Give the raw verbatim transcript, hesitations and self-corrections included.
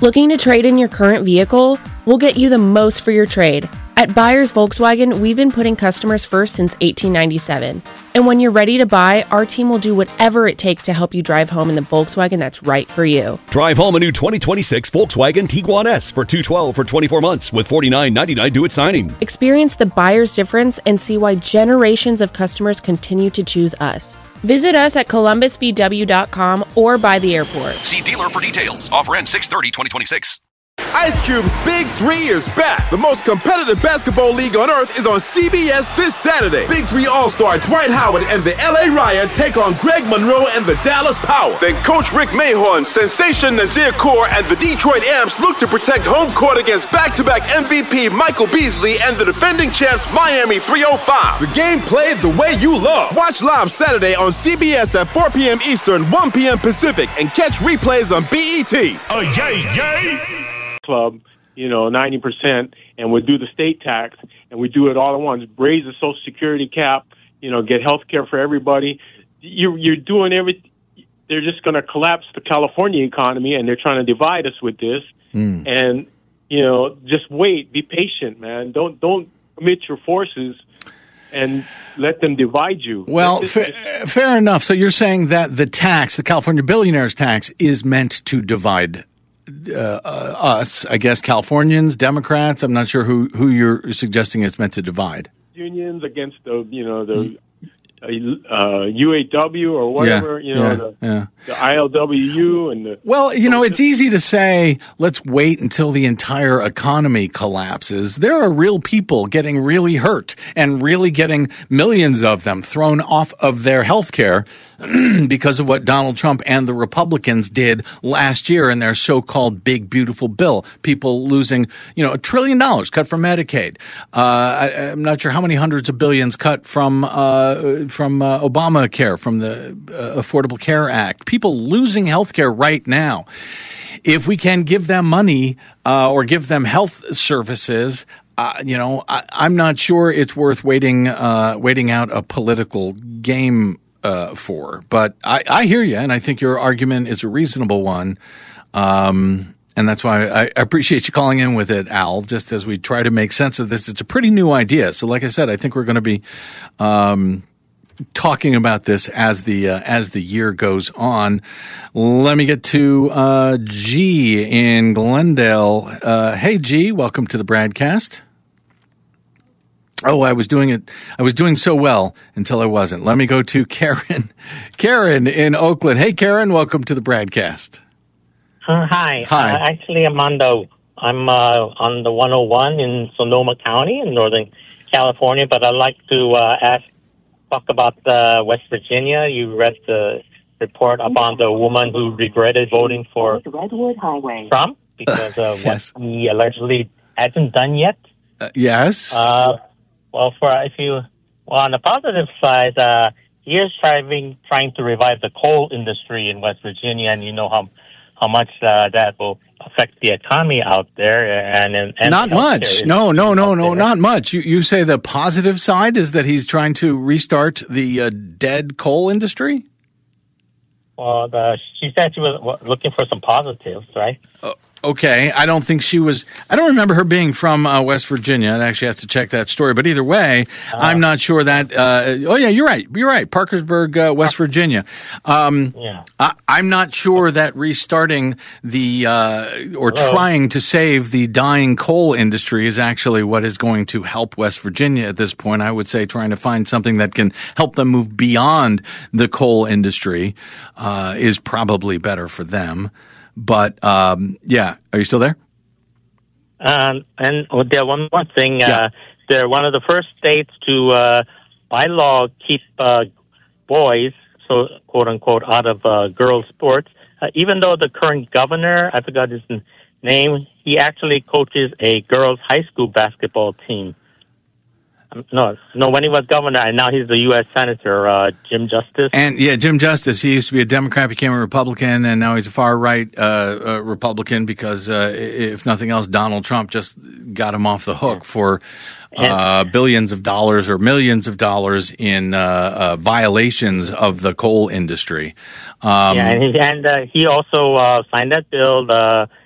Looking to trade in your current vehicle? We'll get you the most for your trade. At Buyers Volkswagen, we've been putting customers first since eighteen ninety-seven. And when you're ready to buy, our team will do whatever it takes to help you drive home in the Volkswagen that's right for you. Drive home a new twenty twenty-six Volkswagen Tiguan S for two hundred twelve dollars for twenty-four months with forty-nine ninety-nine due at signing. Experience the buyer's difference and see why generations of customers continue to choose us. Visit us at columbus v w dot com or by the airport. See dealer for details. Offer ends six thirty twenty twenty-six. Ice Cube's Big Three is back. The most competitive basketball league on earth is on C B S this Saturday. Big Three All-Star Dwight Howard and the L A Riot take on Greg Monroe and the Dallas Power. Then Coach Rick Mahorn, Sensation Nazir Kaur, and the Detroit Amps look to protect home court against back-to-back M V P Michael Beasley and the defending champs Miami three oh five. The game played the way you love. Watch live Saturday on C B S at four p.m. Eastern, one p.m. Pacific, and catch replays on B E T. Oh, yay, yay! Club, you know, ninety percent, and we do the state tax, and we do it all at once. Raise the Social Security cap, you know, get health care for everybody. You're, you're doing everything. They're just going to collapse the California economy, and they're trying to divide us with this. Mm. And, you know, just wait. Be patient, man. Don't don't commit your forces and let them divide you. Well, fa- fair enough. So you're saying that the tax, the California billionaires tax, is meant to divide Uh, uh, us, I guess, Californians, Democrats. I'm not sure who, who you're suggesting it's meant to divide. Unions against the, you know, the uh, U A W or whatever, yeah, you know, yeah, the, yeah. the I L W U and the. Well, you know, it's easy to say, let's wait until the entire economy collapses. There are real people getting really hurt and really getting millions of them thrown off of their health care because of what Donald Trump and the Republicans did last year in their so-called big, beautiful bill. People losing, you know, a trillion dollars cut from Medicaid. Uh, I, I'm not sure how many hundreds of billions cut from uh, from uh, Obamacare, from the uh, Affordable Care Act. People losing health care right now. If we can give them money uh, or give them health services, uh, you know, I, I'm not sure it's worth waiting uh, waiting out a political game Uh, for. But I, I hear you, and I think your argument is a reasonable one. Um, and that's why I, I appreciate you calling in with it, Al, just as we try to make sense of this. It's a pretty new idea. So like I said, I think we're going to be um, talking about this as the uh, as the year goes on. Let me get to uh, G in Glendale. Uh, hey, G, welcome to the Bradcast. Oh, I was doing it. I was doing so well until I wasn't. Let me go to Karen. Karen in Oakland. Hey, Karen, welcome to the Bradcast. Uh, hi. Hi. Uh, actually, I'm on the I'm uh, on the one oh one in Sonoma County in Northern California, but I'd like to uh, ask talk about uh, West Virginia. You read the report about the woman who regretted voting for Redwood Highway. Trump because of yes. what he allegedly hasn't done yet. Uh, yes. Uh, Well, for if you, well, on the positive side, uh, he is trying trying to revive the coal industry in West Virginia, and you know how how much uh, that will affect the economy out there. And, and, and not much. No, no, no, no, not much. You you say the positive side is that he's trying to restart the uh, dead coal industry? Well, the, she said she was looking for some positives, right? Uh, Okay, I don't think she was – I don't remember her being from uh, West Virginia. I actually have to check that story. But either way, uh, I'm not sure that uh, – oh, yeah, you're right. You're right. Parkersburg, uh, West Virginia. Um, yeah. I, I'm not sure that restarting the uh, – or Hello? trying to save the dying coal industry is actually what is going to help West Virginia at this point. I would say trying to find something that can help them move beyond the coal industry uh, is probably better for them. But, um, yeah, are you still there? Um, and oh, there one more thing. Yeah. Uh, they're one of the first states to, uh, by law, keep uh, boys, so quote unquote, out of uh, girls' sports. Uh, even though the current governor, I forgot his name, he actually coaches a girls' high school basketball team. No, no. When he was governor, and now he's the U S Senator, uh, Jim Justice. And yeah, Jim Justice. He used to be a Democrat, became a Republican, and now he's a far right uh, uh, Republican because, uh, if nothing else, Donald Trump just got him off the hook for uh, billions of dollars or millions of dollars in uh, uh, violations of the coal industry. Um, yeah, and he, and uh, he also uh, signed that bill. Uh,